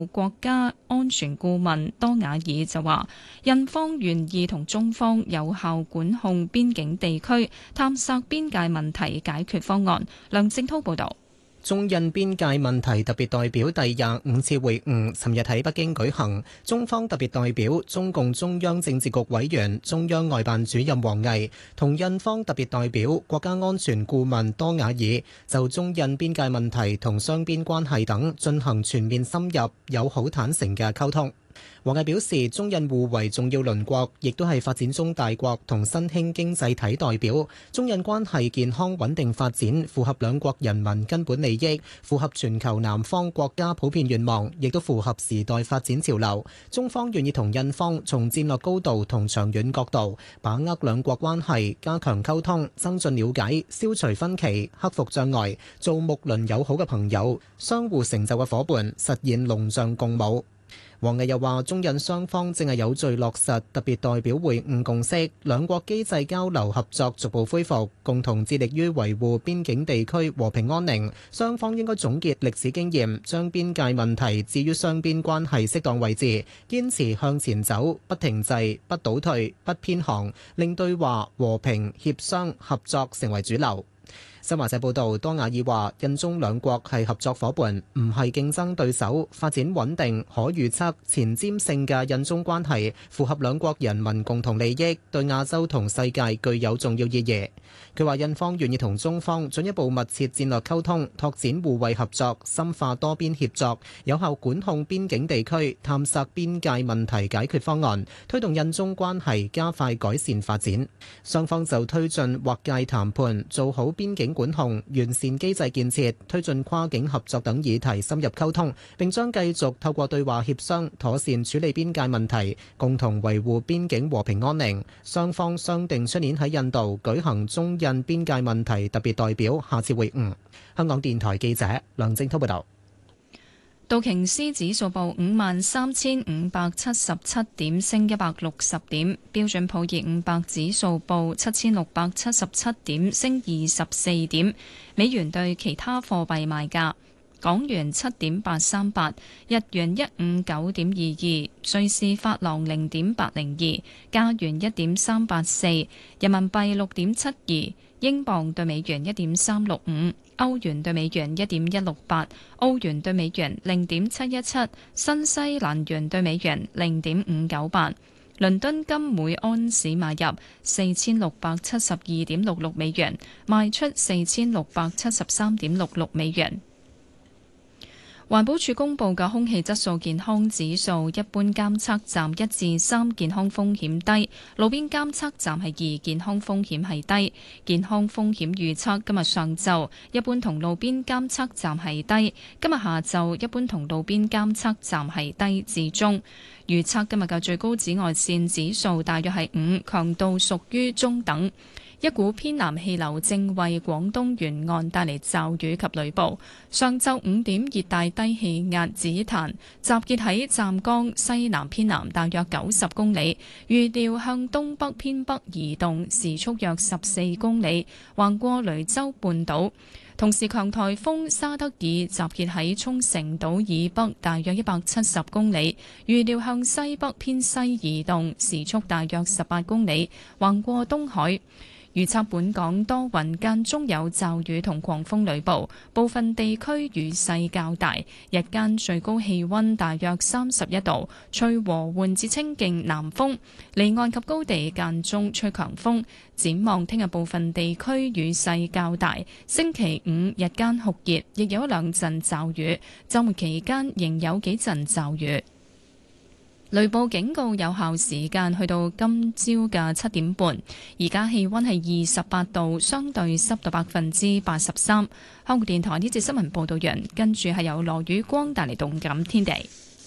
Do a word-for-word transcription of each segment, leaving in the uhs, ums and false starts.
國家安全顧問多瓦爾就話，印方願意同中方有效管控邊境地區，探索邊界問題解決方案。梁正滔報導。 中印邊界問題特別代表第廿五次會晤尋日喺北京舉行，中方特別代表中共中央政治局委員、中央外辦主任王毅同印方特別代表國家安全顧問多瓦爾就中印邊界問題同雙邊關係等進行全面深入、友好坦誠嘅溝通。王毅表示，中印互為重要鄰國，亦都係發展中大國同新興經濟體代表。中印關係健康穩定發展，符合兩國人民根本利益，符合全球南方國家普遍願望，亦都符合時代發展潮流。中方願意同印方從戰略高度同長遠角度，把握兩國關係，加強溝通，增進了解，消除分歧，克服障礙，做睦鄰友好嘅朋友，相互成就嘅夥伴，實現龍象共舞。王毅又話，中印雙方正係有序落實特別代表會晤共識，兩國機制交流合作逐步恢復，共同致力於維護邊境地區和平安寧。雙方應該總結歷史經驗，將邊界問題置於雙邊關係適當位置，堅持向前走，不停滯，不倒退，不偏航，令對話、和平、協商、合作成為主流。新華社報道，多瓦爾話，印中兩國係合作夥伴，唔係競爭對手。發展穩定、可預測、前瞻性嘅印中關係，符合兩國人民共同利益，對亞洲同世界具有重要意義。佢話，印方願意同中方進一步密切戰略溝通，拓展互惠合作，深化多邊協作，有效管控邊境地區，探索邊界問題解決方案，推動印中關係加快改善發展。雙方就推進劃界談判、做好邊境管控、完善機制建設、推進跨境合作等議題深入溝通，並將繼續透過對話協商妥善處理邊界問題，共同維護邊境和平安寧。雙方商定出年喺印度舉行中印邊界問題特別代表下次會晤。香港電台記者梁正滔報道。 道瓊斯指數報五萬三千五百七十七點，升一百六十點。標準普爾五百指數報七千六百七十七點，升二十四點。美元對其他貨幣賣價：港元七點八三八，日元一五九點二二，瑞士法郎零點八零二，加元一點三八四，人民幣六點七二，英鎊對美元一點三六五，歐元對美元一點一六八，澳元對美元零點七一七，新西蘭元對美元零點五九八。倫敦金每安士買入四千六百七十二點六六美元，賣出四千六百七十三點六六美元。環保署公布嘅空氣質素健康指數，一般監測站一至三，健康風險低；路邊監測站係二，健康風險係低。健康風險預測今日上晝一般同路邊監測站係低，今日下晝一般同路邊監測站係低至中。預測今日嘅最高紫外線指數大約係五，強度屬於中等。一股偏南氣流正為廣東沿岸帶嚟驟雨及雷暴。上晝五點，熱帶低氣壓紫檀集結喺湛江西南偏南大約九十公里，預料向東北偏北移動，時速約十四公里，橫過雷州半島。同時，強颱風沙德爾集結喺沖繩島以北大約一百七十公里，預料向西北偏西移動，時速大約十八公里，橫過東海。預測本港多雲，間中有驟雨同狂風雷暴，部分地區雨勢較大。日間最高氣溫大約三十一度，吹和緩至清勁南風，離岸及高地間中吹強風。展望聽日部分地區雨勢較大，星期五日間酷熱，亦有一兩陣驟雨。週末期間仍有幾陣驟雨。雷暴警告有效時間去到今朝嘅七點半，而家氣溫係二十八度，相對濕度百分之八十三。香港電台呢節新聞報道完，跟住係由羅宇光帶嚟動感天地。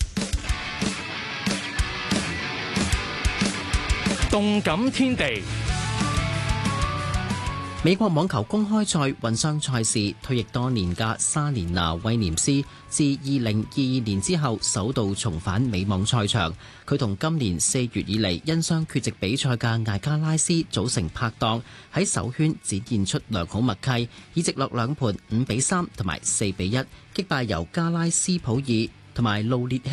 動感天地。美國網球公開賽混雙賽事，退役多年嘅莎蓮娜威廉斯自二零二二年之後首度重返美網賽場。佢同今年四月以嚟因傷缺席比賽嘅艾加拉斯組成拍檔，喺首圈展現出良好默契，以直落兩盤五比三同埋四比一擊敗由加拉斯普爾同埋路列